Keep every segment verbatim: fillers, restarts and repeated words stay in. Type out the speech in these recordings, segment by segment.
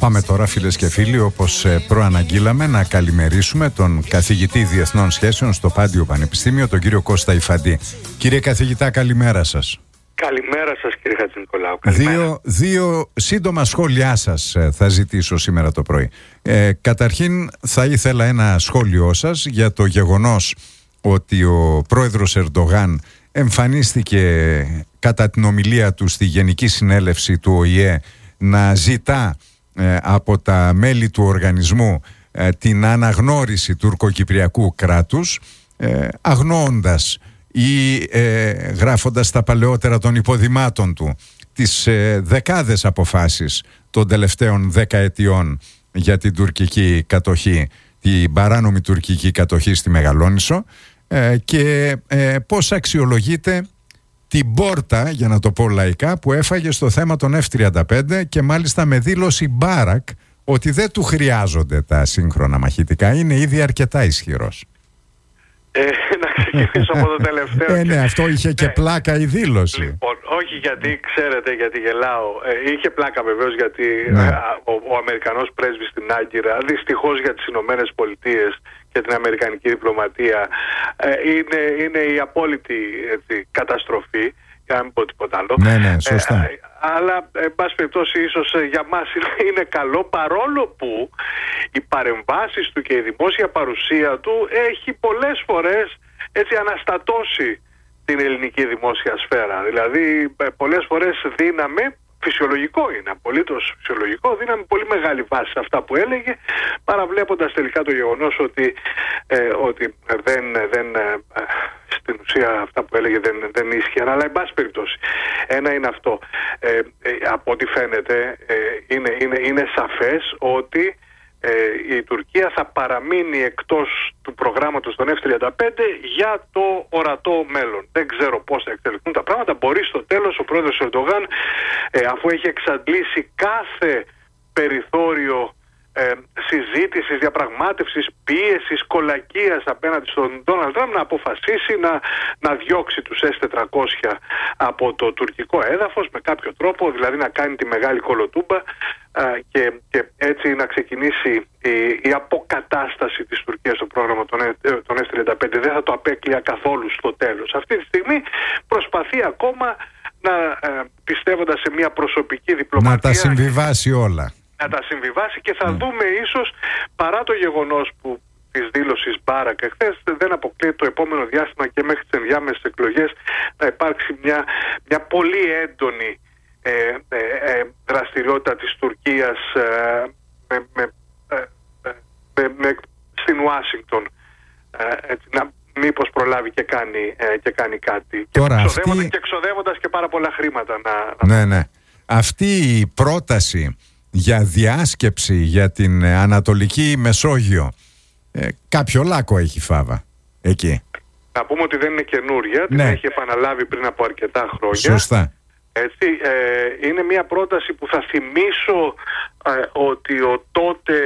Πάμε τώρα, φίλες και φίλοι, όπως προαναγγείλαμε, να καλημερίσουμε τον καθηγητή Διεθνών Σχέσεων στο Πάντιο Πανεπιστήμιο, τον κύριο Κώστα Ιφαντή. Κύριε καθηγητά, καλημέρα σας. Καλημέρα σας, κύριε Χατζηνικολάου. Δύο, δύο σύντομα σχόλιά σας θα ζητήσω σήμερα το πρωί. Ε, καταρχήν θα ήθελα ένα σχόλιο σας για το γεγονός ότι ο πρόεδρος Ερντογάν εμφανίστηκε κατά την ομιλία του στη Γενική Συνέλευση του Ο Η Ε να ζητά ε, από τα μέλη του οργανισμού ε, την αναγνώριση τουρκοκυπριακού κράτους, ε, αγνοώντας ή ε, γράφοντας τα παλαιότερα των υποδημάτων του τις ε, δεκάδες αποφάσεις των τελευταίων δεκαετιών για την τουρκική κατοχή, την παράνομη τουρκική κατοχή στη Μεγαλόνισσο, ε, και ε, πώς αξιολογείται την πόρτα, για να το πω λαϊκά, που έφαγε στο θέμα των εφ τριάντα πέντε, και μάλιστα με δήλωση Μπάρακ ότι δεν του χρειάζονται τα σύγχρονα μαχητικά, είναι ήδη αρκετά ισχυρός. Ε, να ξεκινήσω από το τελευταίο. Ε, ναι, αυτό είχε και πλάκα η δήλωση. Λοιπόν, όχι γιατί, ξέρετε, γιατί γελάω. Ε, είχε πλάκα βεβαίως γιατί ναι. ε, ο, ο Αμερικανός πρέσβης στην Άγκυρα, δυστυχώς για τις Ηνωμένες Πολιτείες και την Αμερικανική διπλωματία, ε, είναι, είναι η απόλυτη, έτσι, καταστροφή, για να μην πω τίποτα άλλο. Ναι, ναι, σωστά. Ε, αλλά, εν πάση περιπτώσει, ίσως για μας είναι καλό, παρόλο που οι παρεμβάσεις του και η δημόσια παρουσία του έχει πολλές φορές, έτσι, αναστατώσει την ελληνική δημόσια σφαίρα. Δηλαδή, πολλές φορές δίναμε, φυσιολογικό είναι, απολύτως φυσιολογικό, δίναμε πολύ μεγάλη βάση σε αυτά που έλεγε, παραβλέποντας τελικά το γεγονός ότι, ε, ότι δεν, δεν, ε, στην ουσία αυτά που έλεγε δεν, δεν ίσχυαν. Αλλά εν πάση περιπτώσει, ένα είναι αυτό. Ε, ε, από ό,τι φαίνεται, ε, είναι, είναι, είναι σαφές ότι Ε, η Τουρκία θα παραμείνει εκτός του προγράμματος των εφ τριάντα πέντε για το ορατό μέλλον. Δεν ξέρω πώς θα εξελιχθούν τα πράγματα. Μπορεί στο τέλος ο πρόεδρος Ερντογάν, ε, αφού έχει εξαντλήσει κάθε περιθώριο ε, συζήτησης, διαπραγμάτευσης, πίεσης, κολακίας απέναντι στον Ντόναλντ Τραμπ, να αποφασίσει να, να διώξει τους ες τετρακόσια από το τουρκικό έδαφος με κάποιο τρόπο, δηλαδή να κάνει τη μεγάλη κολοτούμπα και, και έτσι να ξεκινήσει η, η αποκατάσταση της Τουρκίας στο πρόγραμμα των, των ες τριάντα πέντε. Δεν θα το απέκλεια καθόλου στο τέλος. Αυτή τη στιγμή προσπαθεί ακόμα να, ε, πιστεύοντας σε μια προσωπική διπλωματία, να τα συμβιβάσει όλα. Να τα συμβιβάσει και θα mm. δούμε ίσως, παρά το γεγονός που της δήλωσης Μπάρακ εχθές, δεν αποκλείεται το επόμενο διάστημα και μέχρι τις ενδιάμεσες εκλογές να υπάρξει μια, μια πολύ έντονη Ε, ε, ε, δραστηριότητα της Τουρκίας ε, με, με, ε, με, με, στην Ουάσιγκτον, ε, έτσι, να μήπως προλάβει και κάνει, ε, και κάνει κάτι. Τώρα, και, εξοδεύοντας, αυτή... και εξοδεύοντας και πάρα πολλά χρήματα. Να, να... Ναι, ναι. Αυτή η πρόταση για διάσκεψη για την Ανατολική Μεσόγειο, ε, κάποιο λάκκο έχει φάβα εκεί. Να πούμε ότι δεν είναι καινούρια, την ναι. έχει επαναλάβει πριν από αρκετά χρόνια. Σωστά. Έτσι, ε, είναι μια πρόταση που θα θυμίσω ε, ότι ο τότε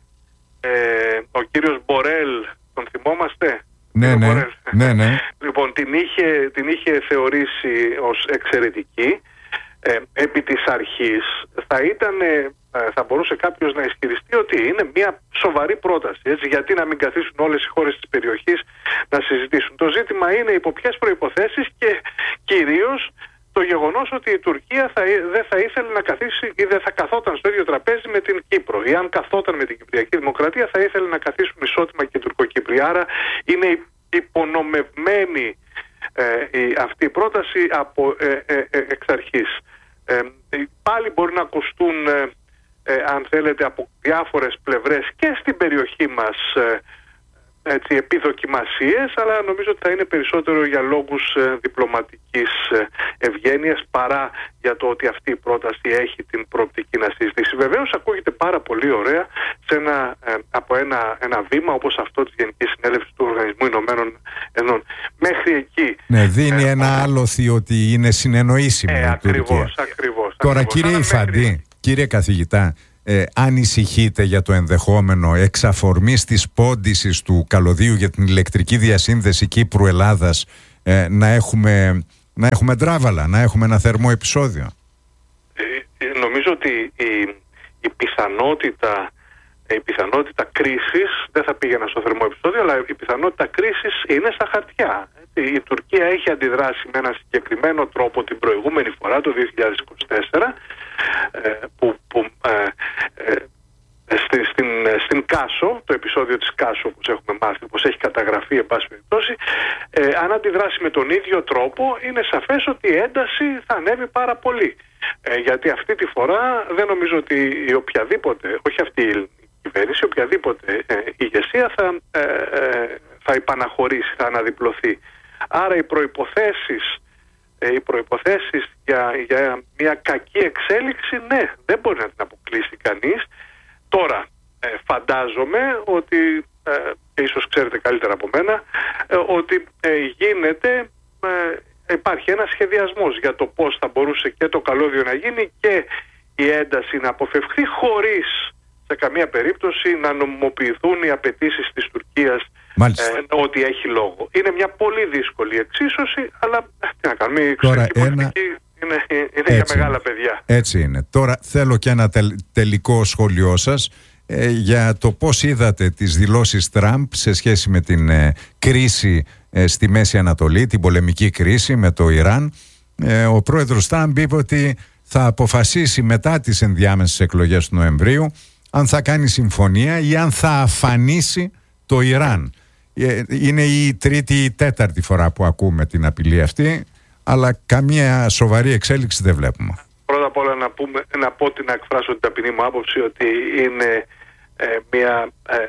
ε, ο κύριος Μπορέλ, τον θυμόμαστε? Ναι, ναι, ναι, ναι. Λοιπόν, την είχε, την είχε θεωρήσει ως εξαιρετική. Ε, επί της αρχής θα ήταν, ε, θα μπορούσε κάποιος να ισχυριστεί ότι είναι μια σοβαρή πρόταση. Έτσι, γιατί να μην καθίσουν όλες οι χώρες της περιοχής να συζητήσουν? Το ζήτημα είναι υπό ποιες προϋποθέσεις και κυρίως το γεγονός ότι η Τουρκία θα, δεν θα ήθελε να καθίσει ή δεν θα καθόταν στο ίδιο τραπέζι με την Κύπρο. Ή αν καθόταν με την Κυπριακή Δημοκρατία θα ήθελε να καθίσουν ισότιμα και οι Τουρκοκύπροι. Άρα είναι υπονομευμένη ε, η, αυτή η πρόταση από ε, ε, ε, εξ αρχής. Ε, πάλι μπορεί να ακουστούν, ε, ε, αν θέλετε, από διάφορες πλευρές και στην περιοχή μας ε, έτσι, επιδοκιμασίες, αλλά νομίζω ότι θα είναι περισσότερο για λόγους ε, διπλωματικής ε, ευγένειας παρά για το ότι αυτή η πρόταση έχει την προοπτική να συζητήσει. Βεβαίως ακούγεται πάρα πολύ ωραία σε ένα, ε, από ένα, ένα βήμα όπως αυτό της Γενικής Συνέλευσης του Οργανισμού Ηνωμένων Εθνών. Μέχρι εκεί. Ναι, δίνει ε, ένα ε, άλοθη ότι είναι συνεννοήσιμη ε, η ακριβώς, Τουρκία. Ακριβώς, Τώρα ακριβώς. κύριε Ιφαντή, μέχρι... κύριε καθηγητά, Ε, ανησυχείτε για το ενδεχόμενο εξαφορμής της πόντισης του καλωδίου για την ηλεκτρική διασύνδεση Κύπρου-Ελλάδας, ε, να έχουμε, να έχουμε ντράβαλα, να έχουμε ένα θερμό επεισόδιο? Ε, νομίζω ότι η, η πιθανότητα, η πιθανότητα κρίσης, δεν θα πήγαινα στο θερμό επεισόδιο, αλλά η πιθανότητα κρίσης είναι στα χαρτιά. Η Τουρκία έχει αντιδράσει με ένα συγκεκριμένο τρόπο την προηγούμενη φορά, το δύο χιλιάδες είκοσι τέσσερα, που, που ε, ε, Στην, στην, στην Κάσο, το επεισόδιο της Κάσο, όπως έχουμε μάθει, όπως έχει καταγραφεί εν πάση περιπτώσει, ε, αν αντιδράσει με τον ίδιο τρόπο, είναι σαφές ότι η ένταση θα ανέβει πάρα πολύ. Ε, γιατί αυτή τη φορά δεν νομίζω ότι η οποιαδήποτε, όχι αυτή η κυβέρνηση, οποιαδήποτε ε, ηγεσία θα, ε, ε, θα υπαναχωρήσει, θα αναδιπλωθεί. Άρα οι προϋποθέσεις, ε, οι προϋποθέσεις για, για μια κακή εξέλιξη, ναι, δεν μπορεί να την αποκλείσει κανείς. Τώρα, ε, φαντάζομαι ότι, ε, και ίσως ξέρετε καλύτερα από μένα, ε, ότι ε, γίνεται, ε, υπάρχει ένας σχεδιασμός για το πώς θα μπορούσε και το καλώδιο να γίνει και η ένταση να αποφευχθεί, χωρίς σε καμία περίπτωση να νομιμοποιηθούν οι απαιτήσεις της Τουρκίας, ε, ότι έχει λόγο. Είναι μια πολύ δύσκολη εξίσωση, αλλά τι να κάνουμε, η εξωτερική πολιτική είναι, είναι για μεγάλα παιδιά. Έτσι είναι. Τώρα θέλω και ένα τελ, τελικό σχόλιο σας ε, για το πώς είδατε τις δηλώσεις Τραμπ σε σχέση με την ε, κρίση ε, στη Μέση Ανατολή, την πολεμική κρίση με το Ιράν. Ε, ο πρόεδρος Τραμπ είπε ότι θα αποφασίσει μετά τις ενδιάμεσες εκλογές του Νοεμβρίου αν θα κάνει συμφωνία ή αν θα αφανίσει το Ιράν. Ε, είναι η τρίτη ή τέταρτη φορά που ακούμε την απειλή αυτή, αλλά καμία σοβαρή εξέλιξη δεν βλέπουμε. Πρώτα απ' όλα να, πούμε, να πω ότι να εκφράσω την ταπεινή μου άποψη ότι είναι ε, μια ε,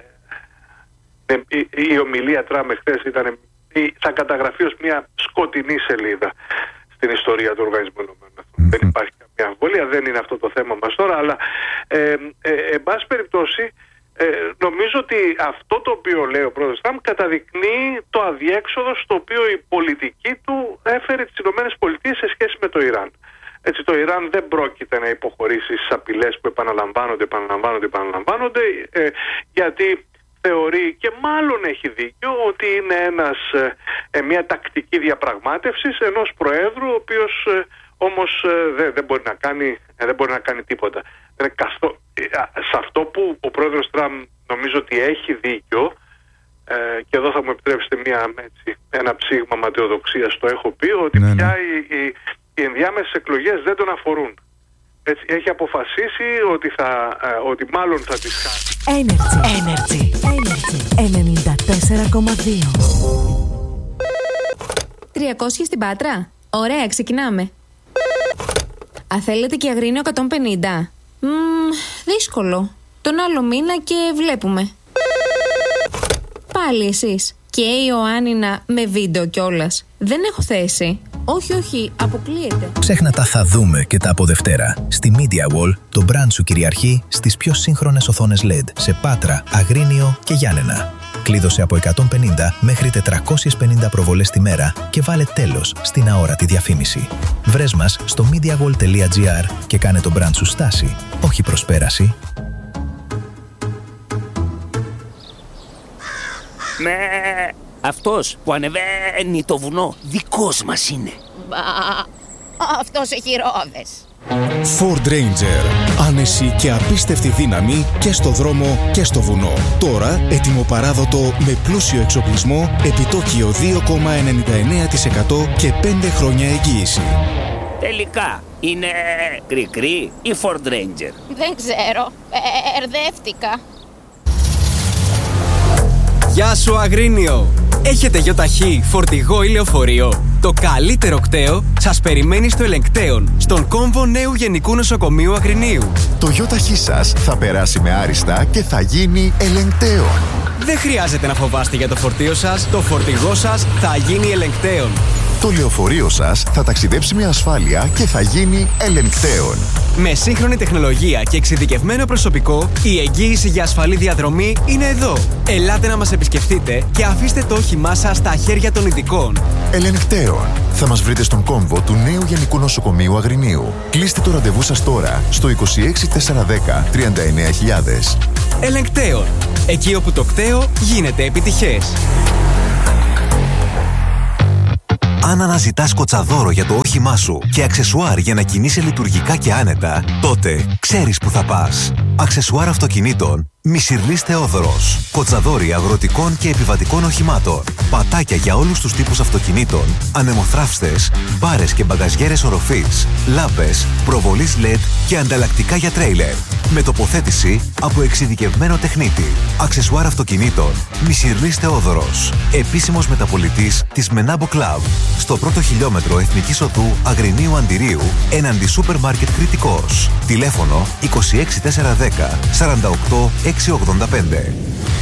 ε, η, η ομιλία Τραμπ χθες ήταν, η, θα καταγραφεί ως μια σκοτεινή σελίδα στην ιστορία του Οργανισμού Ηνωμένων Εθνών. Δεν υπάρχει καμία αμφιβολία, δεν είναι αυτό το θέμα μας τώρα, αλλά ε, ε, ε, εν πάση περιπτώσει Ε, νομίζω ότι αυτό το οποίο λέει ο πρόεδρος Τραμπ καταδεικνύει το αδιέξοδο στο οποίο η πολιτική του έφερε τις Ηνωμένες Πολιτείες σε σχέση με το Ιράν. Έτσι, το Ιράν δεν πρόκειται να υποχωρήσει στις απειλές που επαναλαμβάνονται, επαναλαμβάνονται, επαναλαμβάνονται, ε, γιατί θεωρεί, και μάλλον έχει δίκιο, ότι είναι ένας, ε, μια τακτική διαπραγμάτευσης ενός προέδρου, ο οποίος ε, όμως ε, δεν, δεν, μπορεί να κάνει, ε, δεν μπορεί να κάνει τίποτα. Ε, καστο, ε, σε αυτό που ο πρόεδρος Τραμπ νομίζω ότι έχει δίκιο, ε, και εδώ θα μου επιτρέψετε μια, έτσι, ένα ψήγμα ματαιοδοξίας, το έχω πει, ότι ναι, πια ναι. οι, οι, οι ενδιάμεσες εκλογές δεν τον αφορούν. Έτσι, έχει αποφασίσει ότι, θα, ε, ότι μάλλον θα τις χάσει. Energy, Energy, Energy, ενενήντα τέσσερα κόμμα δύο. τριακόσια στην Πάτρα. Ωραία, ξεκινάμε. Α, θέλετε και Αγρίνιο εκατόν πενήντα. Μμμ, δύσκολο. Τον άλλο μήνα και βλέπουμε. Πάλι εσείς. Και η Ιωάννινα με βίντεο κιόλας. Δεν έχω θέση. Όχι, όχι, αποκλείεται. Ψέχνα θα δούμε και τα από Δευτέρα. Στη Media Wall, το brand σου κυριαρχεί στις πιο σύγχρονες οθόνες ελ ι ντι σε Πάτρα, Αγρίνιο και Γιάννενα. Κλείδωσε από εκατόν πενήντα μέχρι τετρακόσιες πενήντα προβολές τη μέρα και βάλε τέλος στην αόρατη διαφήμιση. Βρες μας στο mediawall τελεία gr και κάνε το brand σου στάση, όχι προσπέραση. Με αυτός που ανεβαίνει το βουνό δικός μας είναι. Μπα, αυτός έχει ρόδες. Ford Ranger. Άνεση και απίστευτη δύναμη και στο δρόμο και στο βουνό. Τώρα ετοιμοπαράδοτο με πλούσιο εξοπλισμό, επιτόκιο δύο κόμμα ενενήντα εννέα τοις εκατό και πέντε χρόνια εγγύηση. Τελικά είναι κρικρί ή Ford Ranger? Δεν ξέρω, ερδεύτηκα. Γεια σου Αγρίνιο! Έχετε γιοταχή, φορτηγό ή λεωφορείο? Το καλύτερο κταίο σας περιμένει στο Ελεγκτέον, στον κόμβο νέου Γενικού Νοσοκομείου Αγρινίου. Το γιοταχή σας θα περάσει με άριστα και θα γίνει Ελεγκτέον. Δεν χρειάζεται να φοβάστε για το φορτίο σας, το φορτηγό σας θα γίνει Ελεγκτέον. Το λεωφορείο σας θα ταξιδέψει με ασφάλεια και θα γίνει Ελεγκτέον. Με σύγχρονη τεχνολογία και εξειδικευμένο προσωπικό, η εγγύηση για ασφαλή διαδρομή είναι εδώ. Ελάτε να μας επισκεφτείτε και αφήστε το όχημά σας στα χέρια των ειδικών. Ελεγκτέον. Θα μας βρείτε στον κόμβο του νέου Γενικού Νοσοκομείου Αγρινίου. Κλείστε το ραντεβού σας τώρα στο είκοσι έξι τετρακόσια δέκα τριάντα εννέα χιλιάδες. Ελεγκτέον. Εκεί όπου το κταίο γίνεται επιτυχές. Αν αναζητάς κοτσαδόρο για το όχημά σου και αξεσουάρ για να κινείσαι λειτουργικά και άνετα, τότε ξέρεις που θα πας. Αξεσουάρ αυτοκινήτων Μισηρλής Θεόδωρος. Κοτσαδόροι αγροτικών και επιβατικών οχημάτων. Πατάκια για όλους τους τύπους αυτοκινήτων. Ανεμοθράφστες, μπάρες και μπαγκαζιέρες οροφής. Λάμπες, προβολής ελ ι ντι και ανταλλακτικά για τρέιλερ. Με τοποθέτηση από εξειδικευμένο τεχνίτη. Αξεσουάρ αυτοκινήτων Μισηρλής Θεόδωρος. Επίσημος μεταπολιτής της Menabo Club. Στο πρώτο χιλιόμετρο Εθνικής Οδού Αγρινίου Αντιρίου, έναντι Σούπερ Μάρκετ Κρητικός. Τηλέφωνο είκοσι έξι τετρακόσια δέκα σαράντα οκτώ εξακόσια ογδόντα πέντε.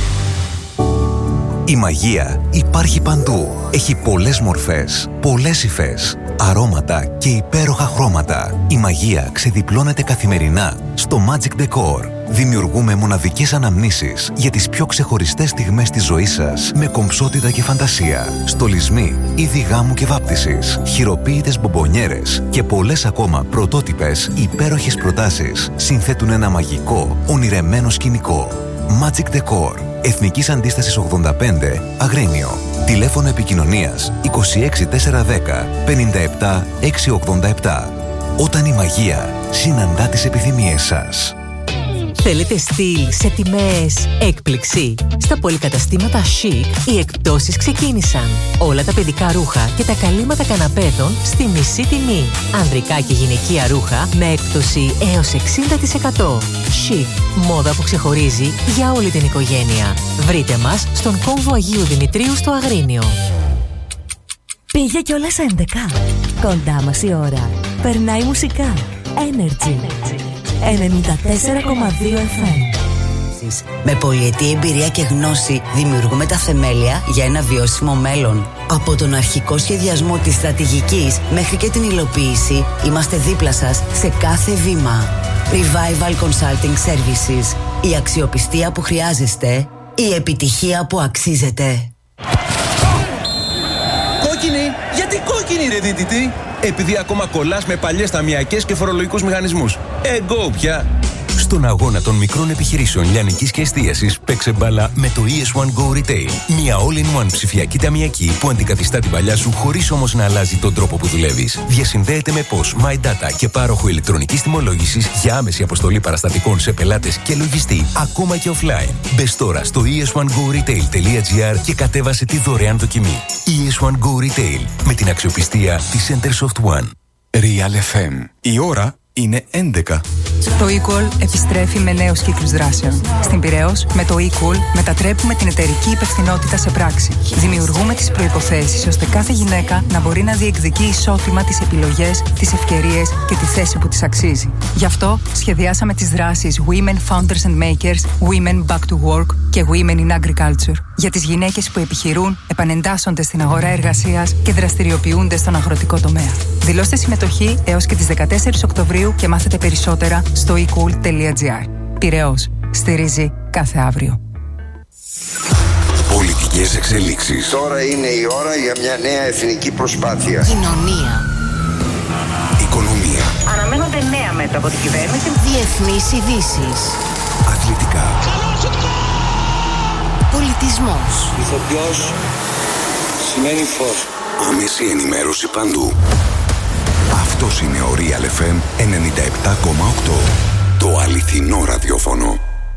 Η μαγεία υπάρχει παντού. Έχει πολλές μορφές, πολλές υφές, αρώματα και υπέροχα χρώματα. Η μαγεία ξεδιπλώνεται καθημερινά στο Magic Decor. Δημιουργούμε μοναδικές αναμνήσεις για τις πιο ξεχωριστές στιγμές της ζωής σας με κομψότητα και φαντασία. Στολισμοί, είδη γάμου και βάπτισης, χειροποίητες μπομπονιέρες και πολλές ακόμα πρωτότυπες υπέροχες προτάσεις συνθέτουν ένα μαγικό, ονειρεμένο σκηνικό. Magic Decor. Εθνικής Αντίστασης ογδόντα πέντε, Αγρίνιο. Τηλέφωνο επικοινωνίας είκοσι έξι τετρακόσια δέκα πενήντα επτά εξακόσια ογδόντα επτά. Όταν η μαγεία συναντά τις επιθυμίες σας. Θέλετε στυλ σε τιμές έκπληξη? Στα πολυκαταστήματα Chic οι εκπτώσεις ξεκίνησαν. Όλα τα παιδικά ρούχα και τα καλύματα καναπέδων στη μισή τιμή. Ανδρικά και γυναικεία ρούχα με έκπτωση έως εξήντα τοις εκατό. Chic, μόδα που ξεχωρίζει για όλη την οικογένεια. Βρείτε μας στον κόμβο Αγίου Δημητρίου στο Αγρίνιο. Πήγε κιόλας έντεκα. Κοντά μας η ώρα. Περνάει μουσικά. Energy. ενενήντα τέσσερα κόμμα δύο εφ εμ. Με πολυετή εμπειρία και γνώση δημιουργούμε τα θεμέλια για ένα βιώσιμο μέλλον. Από τον αρχικό σχεδιασμό της στρατηγικής μέχρι και την υλοποίηση, είμαστε δίπλα σας σε κάθε βήμα. Revival Consulting Services. Η αξιοπιστία που χρειάζεστε, η επιτυχία που αξίζετε. Κόκκινη! Γιατί κόκκινη ρε δίτητη? Επειδή ακόμα κολλάς με παλιές ταμιακές και φορολογικούς μηχανισμούς. Εγκό πια! Στον αγώνα των μικρών επιχειρήσεων λιανικής και εστίασης, παίξε μπάλα με το ι ες one Go Retail. Μια all-in-one ψηφιακή ταμιακή που αντικαθιστά την παλιά σου χωρίς όμως να αλλάζει τον τρόπο που δουλεύεις. Διασυνδέεται με P O S, MyData και πάροχο ηλεκτρονικής τιμολόγησης για άμεση αποστολή παραστατικών σε πελάτες και λογιστή, ακόμα και offline. Μπες τώρα στο ι ες one go retail τελεία τζι άρ και κατέβασε τη δωρεάν δοκιμή. ι ες one Go Retail, με την αξιοπιστία της Centersoft One. Real εφ εμ. Η ώρα είναι έντεκα. Το eCall επιστρέφει με νέους κύκλους δράσεων. Στην Πειραιώς, με το eCall μετατρέπουμε την εταιρική υπευθυνότητα σε πράξη. Δημιουργούμε τις προϋποθέσεις ώστε κάθε γυναίκα να μπορεί να διεκδικεί ισότιμα τις επιλογές, τις ευκαιρίες και τη θέση που της αξίζει. Γι' αυτό σχεδιάσαμε τις δράσεις Women Founders and Makers, Women Back to Work και Women in Agriculture για τις γυναίκες που επιχειρούν, επανεντάσσονται στην αγορά εργασίας και δραστηριοποιούνται στον αγροτικό τομέα. Δηλώστε συμμετοχή έως και τις δεκατέσσερις Οκτωβρίου και μάθετε περισσότερα στο e cool τελεία τζι άρ. Πειραιώς. Στηρίζει κάθε αύριο. Πολιτικές εξελίξεις. Τώρα είναι η ώρα για μια νέα εθνική προσπάθεια. Κοινωνία. Οικονομία. Αναμένονται νέα μέτρα από την κυβέρνηση. Διεθνείς ειδήσεις. Αθλητικά. Πολιτισμός. Ηθοποιός σημαίνει φως. Άμεση ενημέρωση παντού. Αυτός είναι ο Real εφ εμ ενενήντα επτά κόμμα οκτώ. Το αληθινό ραδιόφωνο.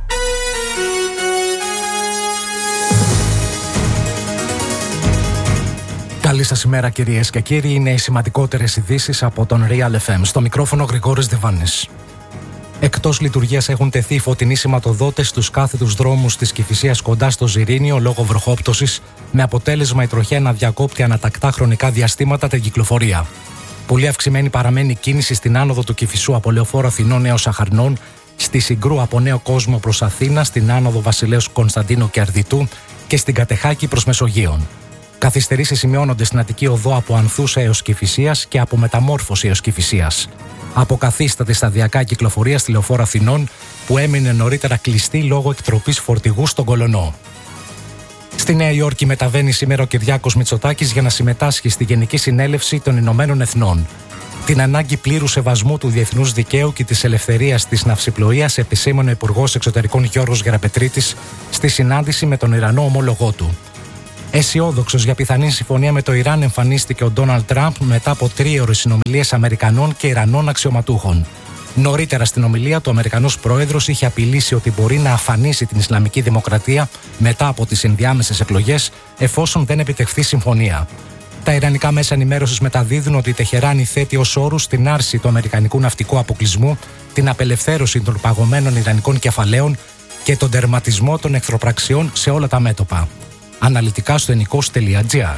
Καλή σας ημέρα κυρίες και κύριοι. Είναι οι σημαντικότερες ειδήσεις από τον Real εφ εμ. Στο μικρόφωνο Γρηγόρης Διβάνης. Εκτός λειτουργίας έχουν τεθεί φωτεινοί σηματοδότες στους κάθετους δρόμους της Κηφισίας κοντά στο Ζιρήνιο λόγω βροχόπτωσης, με αποτέλεσμα η τροχιά να διακόπτει ανατακτά χρονικά διαστήματα την κυκλοφορία. Πολύ αυξημένη παραμένει η κίνηση στην άνοδο του Κηφισού από Λεωφόρο Αθηνών έως Αχαρνών, στη Συγκρού από Νέο Κόσμο προς Αθήνα, στην άνοδο Βασιλέως Κωνσταντίνου και Αρδιτού και στην Κατεχάκη προς Μεσογείον. Καθυστερήσεις σημειώνονται στην Αττική Οδό από Ανθούσα έως Κηφισίας και από Μεταμόρφωση έως Κηφισίας. Αποκαθίσταται σταδιακά η κυκλοφορία στη Λεωφόρο Αθηνών, που έμεινε νωρίτερα κλειστή λόγω εκτροπής φορτηγού στον Κολονό. Στη Νέα Υόρκη μεταβαίνει σήμερα ο Κυριάκος Μητσοτάκης για να συμμετάσχει στη Γενική Συνέλευση των Ηνωμένων Εθνών. Την ανάγκη πλήρου σεβασμού του διεθνούς δικαίου και της ελευθερίας της ναυσιπλοείας επισήμανε ο Υπουργός Εξωτερικών Γιώργος Γεραπετρίτης στη συνάντηση με τον Ιρανό ομόλογό του. Αισιόδοξος για πιθανή συμφωνία με το Ιράν εμφανίστηκε ο Ντόναλντ Τραμπ μετά από τρίωρες συνομιλίες Αμερικανών και Ιρανών αξιωματούχων. Νωρίτερα στην ομιλία του, ο Αμερικανός πρόεδρος είχε απειλήσει ότι μπορεί να αφανίσει την Ισλαμική Δημοκρατία μετά από τις ενδιάμεσες εκλογές, εφόσον δεν επιτευχθεί συμφωνία. Τα ιρανικά μέσα ενημέρωσης μεταδίδουν ότι η Τεχεράνη θέτει ως όρους την άρση του αμερικανικού ναυτικού αποκλεισμού, την απελευθέρωση των παγωμένων ιρανικών κεφαλαίων και τον τερματισμό των εχθροπραξιών σε όλα τα μέτωπα. Αναλυτικά στο ενικός τελεία τζι άρ.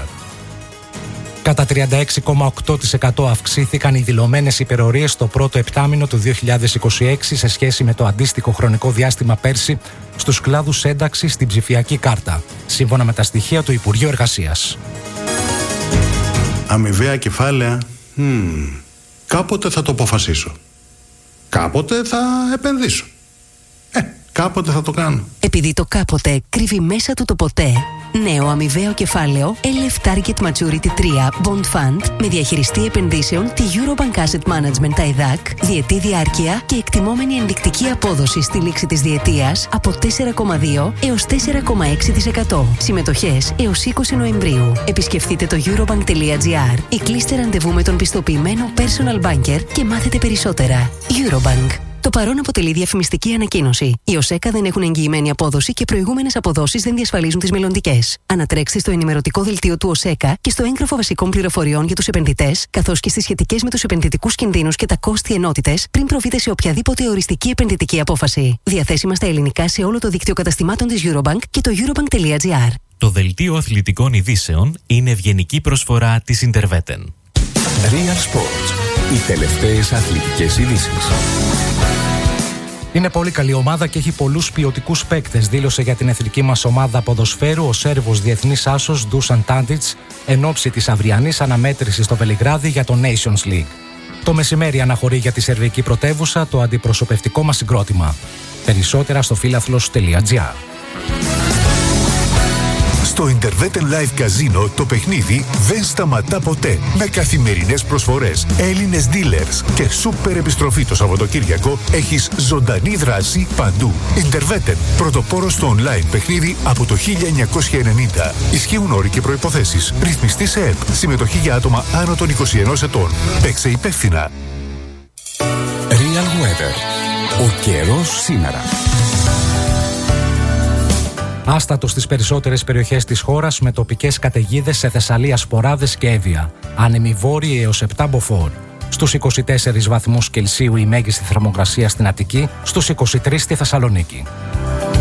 Κατά τριάντα έξι κόμμα οκτώ τοις εκατό αυξήθηκαν οι δηλωμένες υπερορίες στο πρώτο επτάμηνο του δύο χιλιάδες είκοσι έξι σε σχέση με το αντίστοιχο χρονικό διάστημα πέρσι στους κλάδους ένταξης στην ψηφιακή κάρτα, σύμφωνα με τα στοιχεία του Υπουργείου Εργασίας. Αμοιβαία κεφάλαια, hmm, κάποτε θα το αποφασίσω. Κάποτε θα επενδύσω. Ε, κάποτε θα το κάνω. Επειδή το κάποτε κρύβει μέσα του το ποτέ, νέο αμοιβαίο κεφάλαιο ελ εφ Target Maturity τρία Bond Fund με διαχειριστή επενδύσεων τη Eurobank Asset Management τα ΕΔΑΚ, διετή διάρκεια και εκτιμόμενη ενδεικτική απόδοση στη λήξη της διετίας από τέσσερα κόμμα δύο έως τέσσερα κόμμα έξι τοις εκατό. Συμμετοχές έως είκοσι Νοεμβρίου. Επισκεφτείτε το eurobank τελεία τζι άρ ή κλείστε ραντεβού με τον πιστοποιημένο personal banker και μάθετε περισσότερα. Eurobank. Το παρόν αποτελεί διαφημιστική ανακοίνωση. Οι ΟΣΕΚΑ δεν έχουν εγγυημένη απόδοση και προηγούμενες αποδόσεις δεν διασφαλίζουν τις μελλοντικές. Ανατρέξτε στο ενημερωτικό δελτίο του ΟΣΕΚΑ και στο έγγραφο βασικών πληροφοριών για τους επενδυτές, καθώς και στις σχετικές με τους επενδυτικούς κινδύνους και τα κόστη ενότητες, πριν προβείτε σε οποιαδήποτε οριστική επενδυτική απόφαση. Διαθέσιμα στα ελληνικά σε όλο το δίκτυο καταστημάτων της Eurobank και το eurobank τελεία τζι άρ. Το δελτίο αθλητικών ειδήσεων είναι ευγενική προσφορά της Interveten. Real Sports. Οι τελευταίες αθλητικές ειδήσεις. Είναι πολύ καλή ομάδα και έχει πολλούς ποιοτικούς παίκτες, δήλωσε για την εθνική μας ομάδα ποδοσφαίρου ο Σέρβος διεθνής άσος Ντούσαν Τάντιτς εν ώψη της αυριανής αναμέτρησης στο Βελιγράδι για το Nations League. Το μεσημέρι αναχωρεί για τη σερβική πρωτεύουσα το αντιπροσωπευτικό μας συγκρότημα. Περισσότερα στο φίλαθλος τελεία τζι άρ. Στο Interveten Live Casino το παιχνίδι δεν σταματά ποτέ. Με καθημερινές προσφορές, Έλληνες dealers και σούπερ επιστροφή το Σαββατοκύριακο, έχεις ζωντανή δράση παντού. Interveten, πρωτοπόρος στο online παιχνίδι από το χίλια εννιακόσια ενενήντα. Ισχύουν όροι και προϋποθέσεις. Ρυθμιστή σε ΕΠ. Συμμετοχή για άτομα άνω των είκοσι ενός ετών. Παίξε υπεύθυνα. Real Weather. Ο καιρός σήμερα. Άστατο στις περισσότερες περιοχές της χώρας με τοπικές καταιγίδες σε Θεσσαλία, Σποράδες και Εύβοια. Άνεμοι βόρειοι έως επτά μποφόρ. Στους είκοσι τέσσερις βαθμούς Κελσίου η μέγιστη θερμοκρασία στην Αττική, στους είκοσι τρεις στη Θεσσαλονίκη.